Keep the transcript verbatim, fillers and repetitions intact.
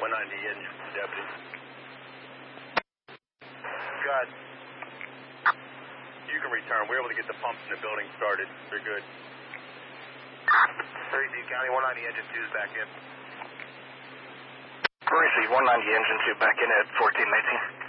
one ninety engine, deputy. Good. You can return. We're able to get the pumps in the building started. They're good. thirty-two County, one ninety engine two's back in. Received, one ninety engine two back in at fourteen nineteen.